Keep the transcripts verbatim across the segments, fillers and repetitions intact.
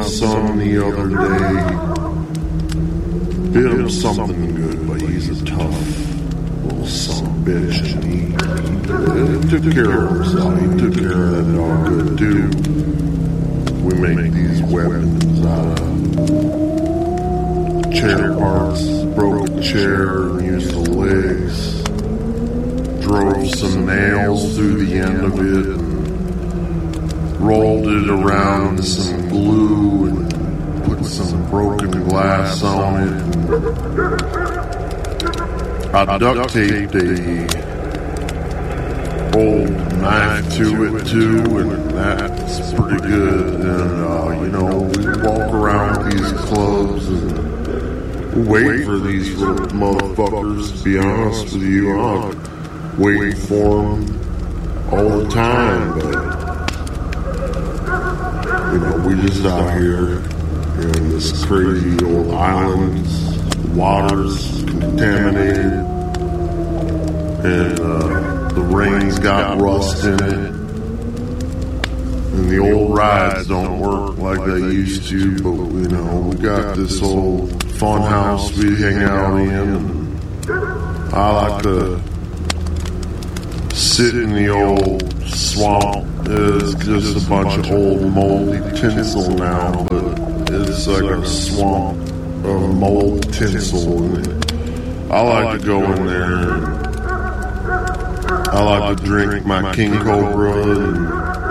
son the other day. Did him something good, but he's a tough little son of a bitch. And he, he took care of himself. He took care of that dog good, too. We make these weapons out of chair parts. Broke the chair and used the legs. Drove some nails through the end of it and rolled it around with some glue and put some broken glass on it. And I duct taped a old knife to it too, and that's pretty good. And uh, you know, we walk around with these clubs and wait for these little motherfuckers. To be honest with you, I'm waiting for them all the time, but you know, we just out here in this crazy old island. Water's contaminated, and uh, the rain's got rust in it, and the old rides don't work like they used to. But you know, we got this old fun house we hang out in, and I like to sit in the old swamp. It's just a bunch of old moldy tinsel now, but it's like a swamp of mold tinsel. And I like to go in there. I like to drink my King Cobra and,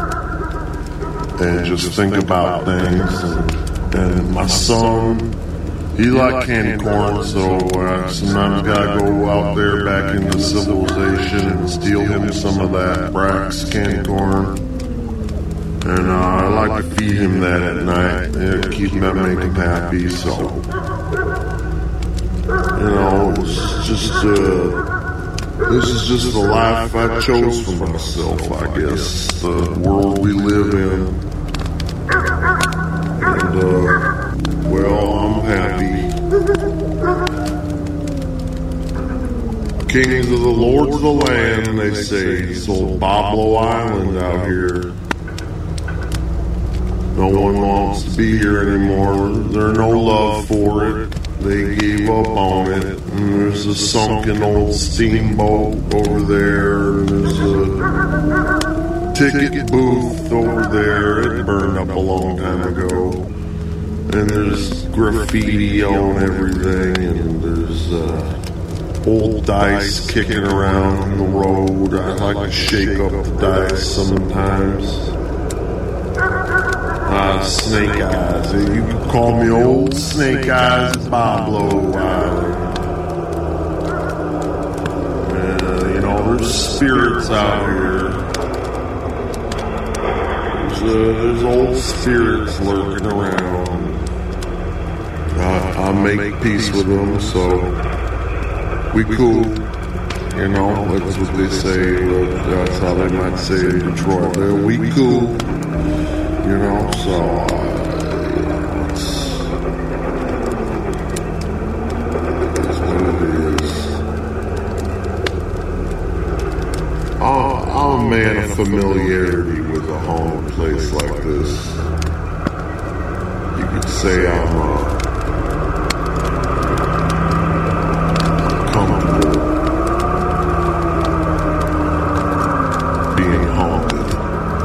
and just think about things. And, and my son, he liked candy corn, so I sometimes gotta go out there back into civilization and steal him some of that Brax candy corn. And uh, I like to feed him that at night. It keeps him, make him happy, so. You know, it's just, uh, this is just the life I chose for myself, I guess. The world we live in. And, uh, well, I'm happy. Kings of the lords of the land, they say. This old Boblo Island out here. No one wants to be here anymore. There's no love for it. They gave up on it. And there's a sunken old steamboat over there. And there's a ticket booth over there. It burned up a long time ago. And there's graffiti on everything. And there's uh, old dice kicking around on the road. I like to shake up the dice sometimes. Uh, snake eyes. You can call me old Snake Eyes Boblo Island. Uh, you know, there's spirits out here. There's, uh, there's old spirits lurking around. Uh, I make peace with them, so we cool. You know, that's what they say. That's how they might say in Detroit. We cool. You know, so, uh, it's, it's what it is. Uh, I'm a man of familiarity with a home place like this. You could say I'm a